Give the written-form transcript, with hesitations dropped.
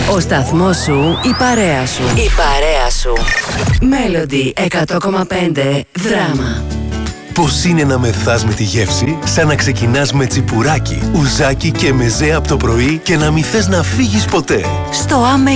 Ο σταθμός σου, η παρέα σου. Η παρέα σου. Melody 100,5 δράμα. Πώς είναι να μεθάς με τη γεύση, σαν να ξεκινάς με τσιπουράκι, ουζάκι και μεζέ από το πρωί και να μην θες να φύγεις ποτέ. Στο